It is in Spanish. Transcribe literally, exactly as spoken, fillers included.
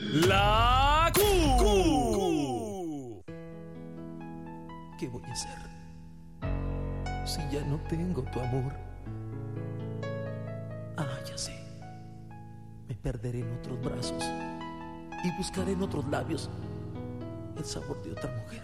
La Q. ¿Qué voy a hacer si ya no tengo tu amor? Ah, ya sé. Me perderé en otros brazos y buscaré en otros labios el sabor de otra mujer.